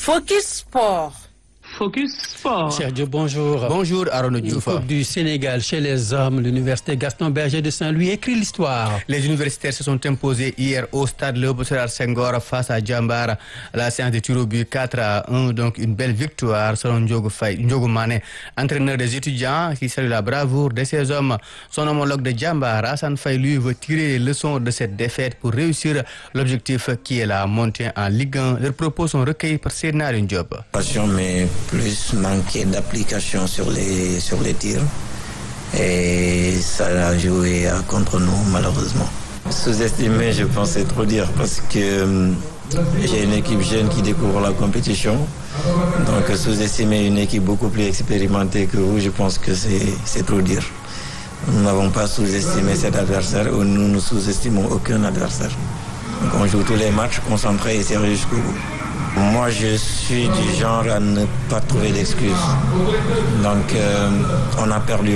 Focus Sport. Focus Sport. Cher Dieu, bonjour. Bonjour Arono Diouf. Coupe du Sénégal chez les hommes, l'université Gaston Berger de Saint-Louis écrit l'histoire. Les universitaires se sont imposés hier au stade Léopold Sédar Senghor face à Djambar à la séance de tir au but 4-1. Donc une belle victoire selon Ndiogo Mané, entraîneur des étudiants qui salue la bravoure de ces hommes. Son homologue de Djambar, Hassan Faye, lui, veut tirer les leçons de cette défaite pour réussir l'objectif qui est la montée en Ligue 1. Leurs propos sont recueillis par Seydina Diop. Passion, mais plus manqué d'application sur les tirs et ça a joué contre nous malheureusement. Sous-estimer, je pense, c'est trop dire parce que j'ai une équipe jeune qui découvre la compétition, donc sous-estimer une équipe beaucoup plus expérimentée que vous, je pense que c'est trop dire. Nous n'avons pas sous-estimé cet adversaire ou nous ne sous-estimons aucun adversaire. Donc on joue tous les matchs concentrés et sérieux jusqu'au bout. Moi, je suis du genre à ne pas trouver d'excuses. Donc, on a perdu.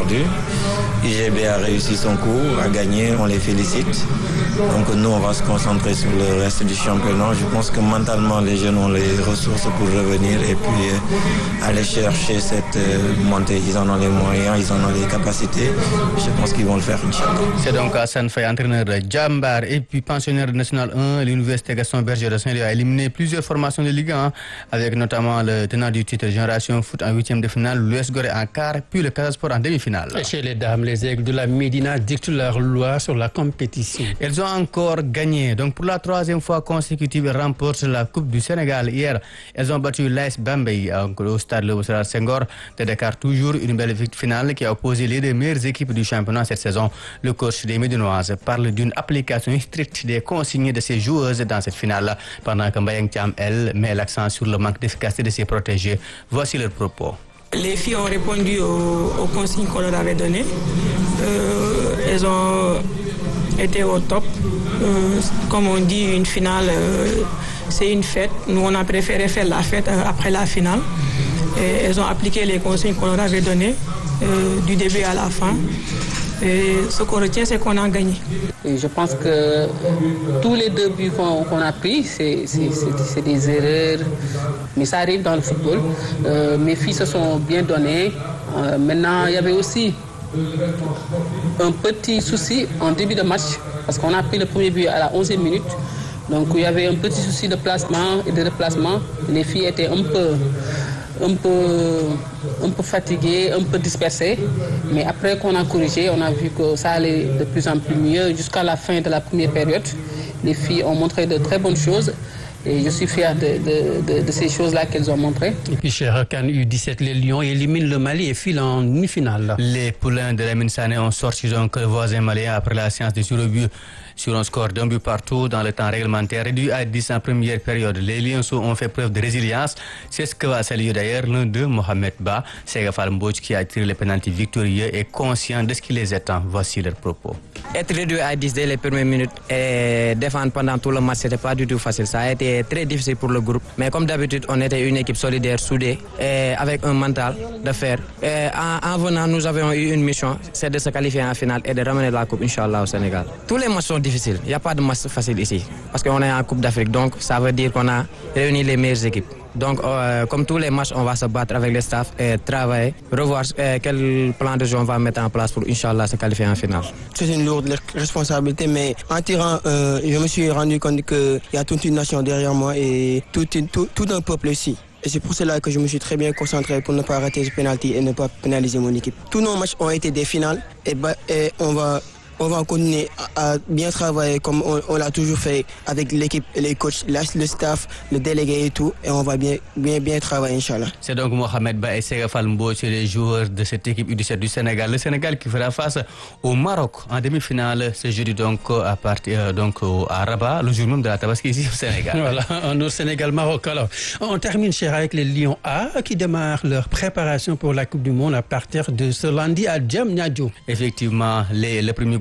IGB a réussi son coup, a gagné, on les félicite. Donc, nous, on va se concentrer sur le reste du championnat. Je pense que mentalement, les jeunes ont les ressources pour revenir et puis aller chercher cette montée. Ils en ont les moyens, ils en ont les capacités. Je pense qu'ils vont le faire, Inch'Allah. C'est donc Hassan Faye, entraîneur de Djambar et puis pensionnaire de National 1. L'université Gaston Berger de Saint-Louis a éliminé plusieurs formations de Ligue 1 avec notamment le tenant du titre Génération Foot en huitième de finale, l'US Gorée en quart, puis le Casa Sport en demi-finale. Et chez les dames, les aigles de la Médina dictent leur loi sur la compétition. Elles ont encore gagné. Donc pour la troisième fois consécutive, elles remportent la Coupe du Sénégal. Hier, elles ont battu l'AS Bambey au stade Léopold Sédar Senghor de Dakar. Toujours une belle finale qui a opposé les deux meilleures équipes du championnat cette saison. Le coach des Médinoises parle d'une application stricte des consignes de ses joueuses dans cette finale, pendant que Mbayang Thiam, elle, met l'accent sur le manque d'efficacité de ses protégés. Voici leurs propos. Les filles ont répondu aux consignes qu'on leur avait données. Elles ont été au top. Comme on dit, une finale, c'est une fête. Nous, on a préféré faire la fête après la finale. Et elles ont appliqué les consignes qu'on leur avait données du début à la fin. Et ce qu'on retient, c'est qu'on a gagné. Et je pense que tous les deux buts qu'on a pris, c'est des erreurs. Mais ça arrive dans le football. Mes filles se sont bien données. Maintenant, il y avait aussi un petit souci en début de match. Parce qu'on a pris le premier but à la 11e minute. Donc il y avait un petit souci de placement et de replacement. Les filles étaient un peu fatiguées, un peu dispersées. Mais après qu'on a corrigé, on a vu que ça allait de plus en plus mieux. Jusqu'à la fin de la première période, les filles ont montré de très bonnes choses. Et je suis fier de ces choses-là qu'elles ont montrées. Et puis chez Rakan U17, les Lions éliminent le Mali et filent en demi-finale. Les poulains de Lamine Sané ont sorti donc le voisin malien après la séance de tir au but sur un score d'un but partout dans le temps réglementaire réduit à 10 en première période. Les Lions ont fait preuve de résilience. C'est ce que va saluer d'ailleurs l'un d'eux, Mohamed Ba, Segafal Mbouch, qui a tiré le pénalty victorieux et conscient de ce qui les attend. Voici leurs propos. Être réduit à 10 dès les premières minutes et défendre pendant tout le match, c'était pas du tout facile. Ça a été très difficile pour le groupe. Mais comme d'habitude, on était une équipe solidaire, soudée, et avec un mental de fer. Et en venant, nous avons eu une mission, c'est de se qualifier en finale et de ramener la coupe, Inch'Allah, au Sénégal. Tous les matchs sont difficiles. Il n'y a pas de match facile ici. Parce qu'on est en Coupe d'Afrique. Donc, ça veut dire qu'on a réuni les meilleures équipes. Donc, comme tous les matchs, on va se battre avec le staff et travailler, revoir quel plan de jeu on va mettre en place pour, Inch'Allah, se qualifier en finale. C'est une lourde responsabilité, mais en tirant, je me suis rendu compte qu'il y a toute une nation derrière moi et tout un peuple ici. Et c'est pour cela que je me suis très bien concentré pour ne pas rater ce penalty et ne pas pénaliser mon équipe. Tous nos matchs ont été des finales et on va continuer à bien travailler comme on l'a toujours fait avec l'équipe, les coachs, le staff, le délégué et tout. Et on va bien travailler, Inch'Allah. C'est donc Mohamed Ba et Segafal Mbouch, les joueurs de cette équipe U17 du Sénégal. Le Sénégal qui fera face au Maroc en demi-finale ce jeudi donc à Rabat, le jour même de la Tabaski ici au Sénégal. Voilà, au Sénégal-Maroc. Alors, on termine, cher, avec les Lions A qui démarrent leur préparation pour la Coupe du Monde à partir de ce lundi à Diamniadio. Effectivement, le premier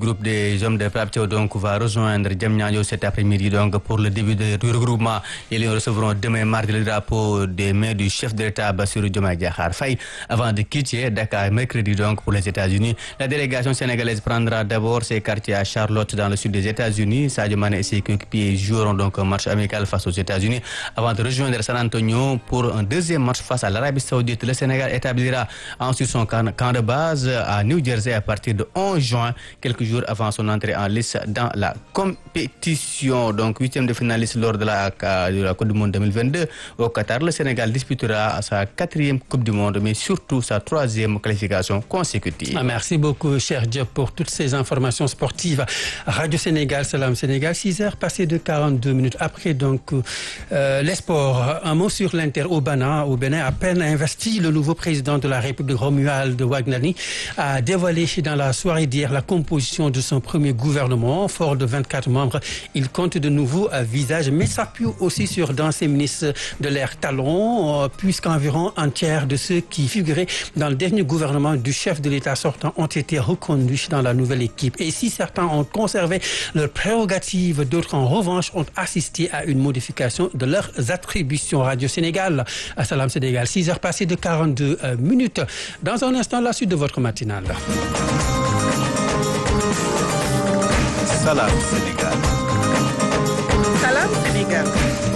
groupe des hommes de Pape Thiaw donc va rejoindre Diamniadio cet après-midi donc pour le début du regroupement. Les Lions recevront demain mardi le drapeau des mains du chef de l'État Bassirou Diomaye Diakhar Faye avant de quitter Dakar mercredi donc pour les États-Unis. La délégation sénégalaise prendra d'abord ses quartiers à Charlotte dans le sud des États-Unis. Sadio Mané et ses coéquipiers joueront donc un match amical face aux États-Unis avant de rejoindre San Antonio pour un deuxième match face à l'Arabie Saoudite. Le Sénégal établira ensuite son camp de base à New Jersey à partir de 11 juin, quelques jours avant son entrée en lice dans la compétition. Donc, 8e de finaliste lors de la Coupe du Monde 2022 au Qatar. Le Sénégal disputera sa 4e Coupe du Monde, mais surtout sa 3e qualification consécutive. Merci beaucoup, cher Diop, pour toutes ces informations sportives. Radio Sénégal, Salam Sénégal, 6h passées de 42 minutes. Après, donc, les sports. Un mot sur l'Inter au Bénin, à peine investi, le nouveau président de la République, Romuald Wagnani, a dévoilé dans la soirée d'hier la composition de son premier gouvernement. Fort de 24 membres, il compte de nouveaux visages, mais s'appuie aussi sur d'anciens ministres de l'air talon, puisqu'environ un tiers de ceux qui figuraient dans le dernier gouvernement du chef de l'État sortant ont été reconduits dans la nouvelle équipe. Et si certains ont conservé leurs prérogatives, d'autres en revanche ont assisté à une modification de leurs attributions. Radio Sénégal, à Salam Sénégal, 6h passées de 42 minutes. Dans un instant, la suite de votre matinale. Salam Sénégal. Salam Sénégal.